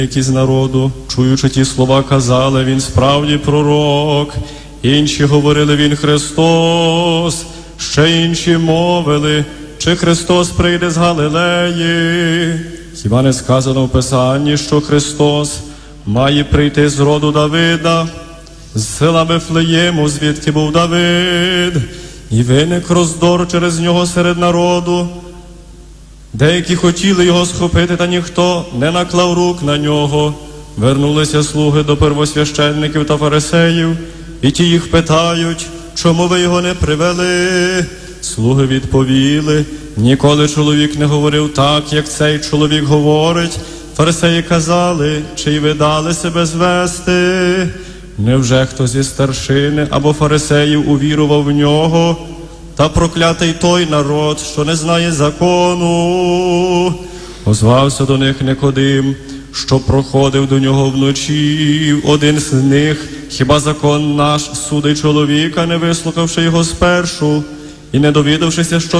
Які з народу, чуючи ті слова, казали, він справді пророк. Інші говорили, він Христос. Ще інші мовили, чи Христос прийде з Галилеї. Хіба не сказано в Писанні, що Христос має прийти з роду Давида, з села Вифлеєму, звідки був Давид, і виник роздор через нього серед народу. Деякі хотіли його схопити, та ніхто не наклав рук на нього. Вернулися слуги до первосвященників та фарисеїв, і ті їх питають, чому ви його не привели? Слуги відповіли, ніколи чоловік не говорив так, як цей чоловік говорить. Фарисеї казали, чи й ви дали себе звести? Невже хто зі старшини або фарисеїв увірував в нього? Та проклятий той народ, що не знає закону. Озвався до них Никодим, що проходив до нього вночі. Один з них, хіба закон наш судить чоловіка, не вислухавши його спершу, і не довідавшися, що